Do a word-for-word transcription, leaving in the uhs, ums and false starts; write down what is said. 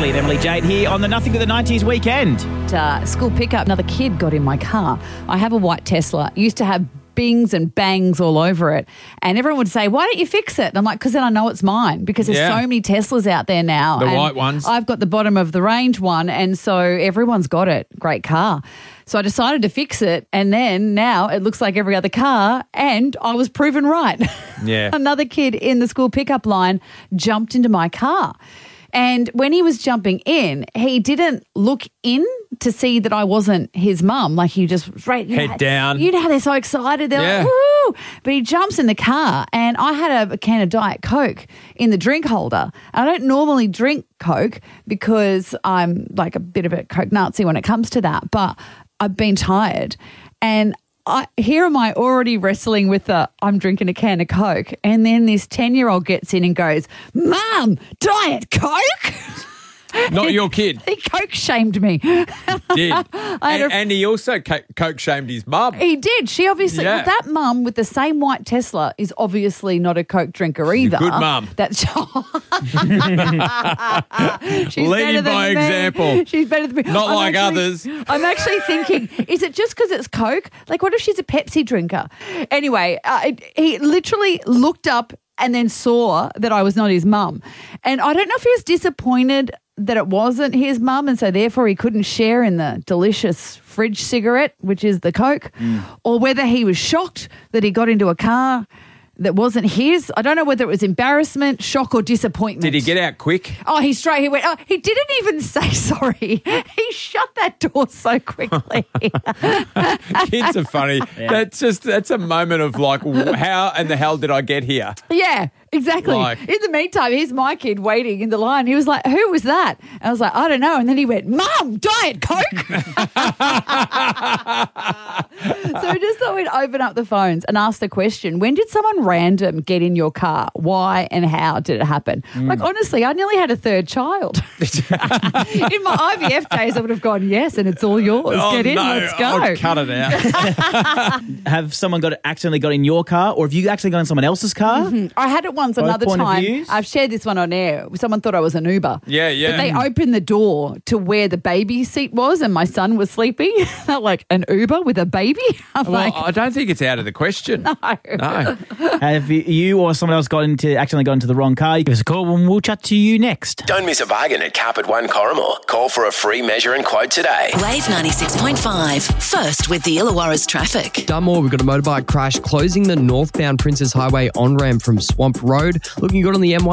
Scotty and Emily Jade here on the Nothing But the nineties weekend. Uh, school pickup, another kid got in my car. I have a white Tesla. Used to have bings and bangs all over it. And everyone would say, why don't you fix it? And I'm like, because then I know it's mine, because there's Yeah. so many Teslas out there now. The and white ones. I've got the bottom of the range one, and so everyone's got it. Great car. So I decided to fix it, and then now it looks like every other car, and I was proven right. Yeah. Another kid in the school pickup line jumped into my car. And when he was jumping in, he didn't look in to see that I wasn't his mum. Like he just straight you Head know, down. You know how they're so excited. They're Yeah. like, woo! But he jumps in the car, and I had a, a can of Diet Coke in the drink holder. I don't normally drink Coke because I'm like a bit of a Coke Nazi when it comes to that. But I've been tired, and I, here am I already wrestling with the I'm drinking a can of Coke, and then this ten-year-old gets in and goes, Mum, Diet Coke? Not your kid. He Coke shamed me. Did. I had And, a- and he also co- coke shamed his mum. He did. She obviously, Yeah. well, that mum with the same white Tesla is obviously not a Coke drinker either. good mum. That's She's Leading better than by me. example. She's better than me. Not I'm like actually- others. I'm actually thinking, is it just because it's Coke? Like, what if she's a Pepsi drinker? Anyway, uh, he literally looked up and then saw that I was not his mum. And I don't know if he was disappointed that it wasn't his mum, and so therefore he couldn't share in the delicious fridge cigarette, which is the Coke, Mm. or whether he was shocked that he got into a car that wasn't his. I don't know whether it was embarrassment, shock, or disappointment. Did he get out quick? Oh, he straight, he went, oh, he didn't even say sorry. He shut that door so quickly. Kids are funny. That's just, that's a moment of like, w- how in the hell did I get here? Yeah, exactly. Like- in the meantime, here's my kid waiting in the line. He was like, who was that? I was like, I don't know. And then he went, Mum, Diet Coke. So I just thought we'd open up the phones and ask the question, when did someone random get in your car? Why and how did it happen? Like, honestly, I nearly had a third child. In my I V F days, I would have gone, yes, and it's all yours. Oh, Get in, no. let's go. I'll cut it out. Have someone got accidentally got in your car, or have you actually got in someone else's car? I had it once Both another point of time. views? I've shared this one on air. Someone thought I was an Uber. Yeah, yeah. But they opened the door to where the baby seat was and my son was sleeping. They're like, an Uber with a baby? I'm Well, like, I don't think it's out of the question. No. No. Have you- you or someone else got into accidentally got into the wrong car? Give us a call and we'll chat to you next. Don't miss a bargain at Carpet One Corrimor. Call for a free measure and quote today. Wave ninety-six point five. First with the Illawarra's traffic. Dunmore, we've got a motorbike crash closing the northbound Princes Highway on-ramp from Swamp Road. Looking good on the M one.